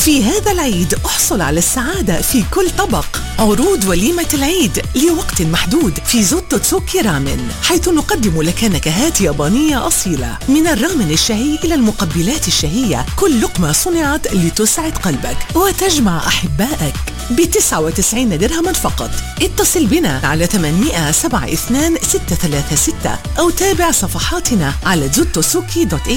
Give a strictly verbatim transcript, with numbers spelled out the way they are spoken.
في هذا العيد احصل على السعادة في كل طبق. عروض وليمة العيد لوقت محدود في زوتو تسوكي رامن، حيث نقدم لك نكهات يابانية أصيلة، من الرامن الشهي إلى المقبلات الشهية. كل لقمة صنعت لتسعد قلبك وتجمع أحبائك بتسعة وتسعين درهما فقط. اتصل بنا على ثمانمائة سبعة اثنان ستة ثلاثة ستة أو تابع صفحاتنا على زوتوسوكي دوت